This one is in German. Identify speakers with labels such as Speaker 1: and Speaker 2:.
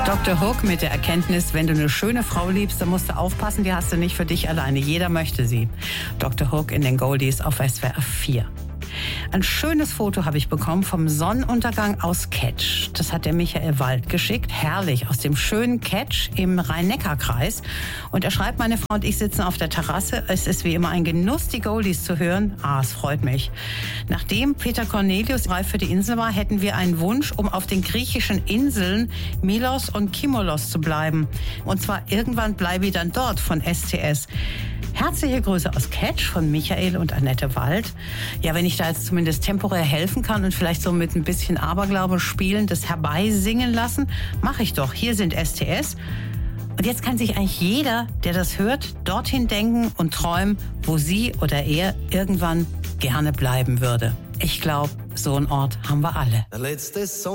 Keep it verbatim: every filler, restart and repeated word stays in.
Speaker 1: Doktor Hook mit der Erkenntnis, wenn du eine schöne Frau liebst, dann musst du aufpassen, die hast du nicht für dich alleine. Jeder möchte sie. Doktor Hook in den Goldies auf S W R vier. Ein schönes Foto habe ich bekommen vom Sonnenuntergang aus Ketsch. Das hat der Michael Wald geschickt. Herrlich, aus dem schönen Ketsch im Rhein-Neckar-Kreis. Und er schreibt, meine Frau und ich sitzen auf der Terrasse. Es ist wie immer ein Genuss, die Goldies zu hören. Ah, es freut mich. Nachdem Peter Cornelius reif für die Insel war, hätten wir einen Wunsch, um auf den griechischen Inseln Milos und Kimolos zu bleiben. Und zwar irgendwann bleibe ich dann dort von S T S. Herzliche Grüße aus Ketsch von Michael und Annette Wald. Ja, wenn ich da jetzt zumindest temporär helfen kann und vielleicht so mit ein bisschen Aberglaube spielen, das herbeisingen lassen, mache ich doch. Hier sind S T S. Und jetzt kann sich eigentlich jeder, der das hört, dorthin denken und träumen, wo sie oder er irgendwann gerne bleiben würde. Ich glaube, so einen Ort haben wir alle.